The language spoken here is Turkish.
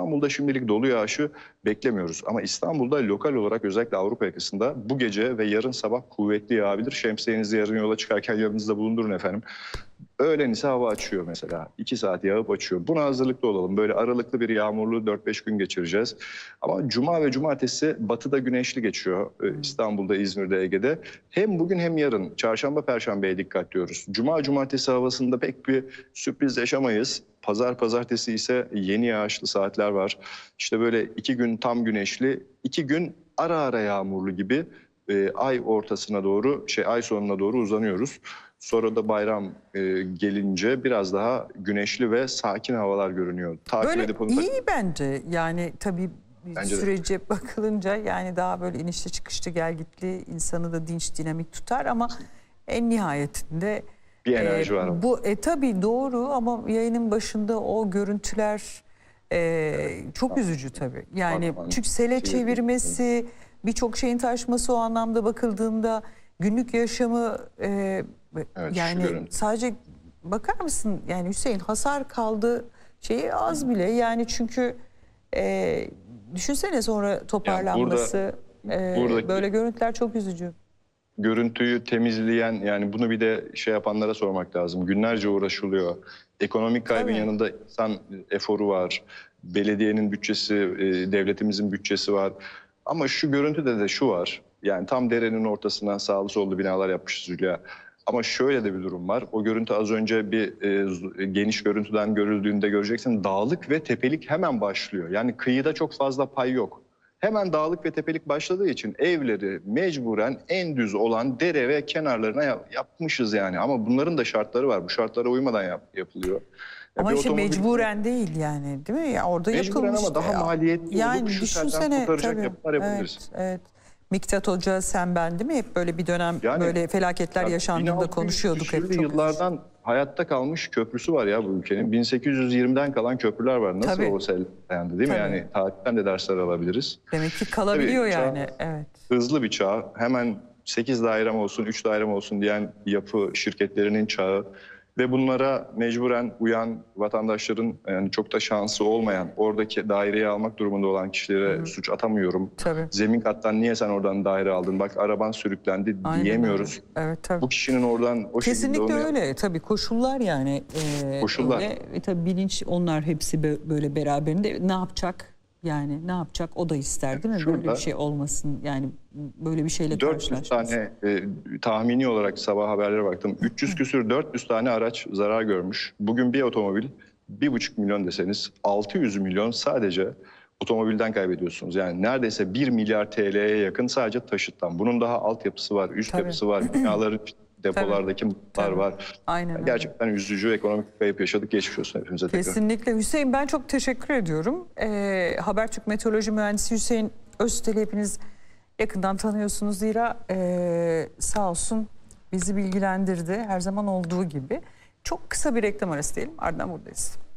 İstanbul'da şimdilik dolu yağışı beklemiyoruz. Ama İstanbul'da lokal olarak özellikle Avrupa yakasında bu gece ve yarın sabah kuvvetli yağabilir. Şemsiyenizi yarın yola çıkarken yanınızda bulundurun efendim. Öğlen ise hava açıyor mesela. 2 saat yağıp açıyor. Buna hazırlıklı olalım. Böyle aralıklı bir yağmurlu 4-5 gün geçireceğiz. Ama cuma ve cumartesi batıda güneşli geçiyor. İstanbul'da, İzmir'de, Ege'de. Hem bugün hem yarın çarşamba, perşembeye dikkat diyoruz. Cuma, cumartesi havasında pek bir sürpriz yaşamayız. Pazar, pazartesi ise yeni yağışlı saatler var. İşte böyle 2 gün tam güneşli, 2 gün ara ara yağmurlu gibi ay ortasına doğru, ay sonuna doğru uzanıyoruz. Sonra da bayram gelince biraz daha güneşli ve sakin havalar görünüyor. Takip Böyle edip onu iyi bence. Yani tabii Bence de. sürece bakılınca yani daha böyle inişli çıkışlı gelgitli, insanı da dinç, dinamik tutar ama en nihayetinde Bir enerji var. bu tabii doğru ama yayının başında o görüntüler çok üzücü tabii. Yani çünkü sele çevirmesi, birçok şeyin taşması o anlamda bakıldığında günlük yaşamı Evet, yani sadece bakar mısın yani Hüseyin, hasar kaldı şeyi az bile yani çünkü düşünsene sonra toparlanması, böyle görüntüler çok üzücü. Görüntüyü temizleyen, yani bunu bir de yapanlara sormak lazım. Günlerce uğraşılıyor. Ekonomik kaybın yanında insan eforu var. Belediyenin bütçesi, devletimizin bütçesi var. Ama şu görüntüde de şu var. Yani tam derenin ortasına sağlı sollu binalar yapmışız Hülya. Ama şöyle de bir durum var. O görüntü az önce bir geniş görüntüden görüldüğünde göreceksin. Dağlık ve tepelik hemen başlıyor. Yani kıyıda çok fazla pay yok. Hemen dağlık ve tepelik başladığı için evleri mecburen en düz olan dere ve kenarlarına yapmışız yani. Ama bunların da şartları var. Bu şartlara uymadan yapılıyor. Ama işte mecburen değil yani, değil mi? Ya orada mecburen yapılmış. Ama daha maliyetli yani olup düşünsene kurtaracak yapılar yapabiliriz. Evet. Miktat Hoca, sen, ben, değil mi? Hep böyle bir dönem yani, böyle felaketler yaşandığında konuşuyorduk hep. Çok yıllardan hayatta kalmış köprüsü var ya bu ülkenin. 1820'den kalan köprüler var. Nasıl o sel dayandı, değil mi? Yani tarihten de dersler alabiliriz. Demek ki kalabiliyor yani. Evet. Hızlı bir çağ. Hemen 8 dairem olsun, 3 dairem olsun diyen yapı şirketlerinin çağı. Ve bunlara mecburen uyan vatandaşların, yani çok da şansı olmayan, oradaki daireyi almak durumunda olan kişilere suç atamıyorum. Tabii. Zemin kattan niye sen oradan daire aldın, bak araban sürüklendi diyemiyoruz. Evet, tabii. Bu kişinin oradan o kesinlikle şekilde öyle. Tabii koşullar yani. Koşullar. Tabii bilinç, onlar hepsi böyle beraberinde. Ne yapacak? Yani ne yapacak? O da ister, değil mi? Şurada, böyle bir şey olmasın. Yani böyle bir şeyle 400 tane tahmini olarak sabah haberlere baktım. 300 küsür 400 tane araç zarar görmüş. Bugün bir otomobil 1,5 milyon deseniz 600 milyon sadece otomobilden kaybediyorsunuz. Yani neredeyse 1 milyar TL'ye yakın sadece taşıttan. Bunun daha altyapısı var, üst yapısı var, binaların depolardaki mutlar var. Aynen gerçekten üzücü ekonomik kayıp yaşadık. Geçmiş olsun hepimize tekrar. Kesinlikle. Hüseyin, ben çok teşekkür ediyorum. Habertürk Meteoroloji Mühendisi Hüseyin Öztel'i hepiniz yakından tanıyorsunuz. Zira sağ olsun bizi bilgilendirdi her zaman olduğu gibi. Çok kısa bir reklam arası diyelim, ardından buradayız.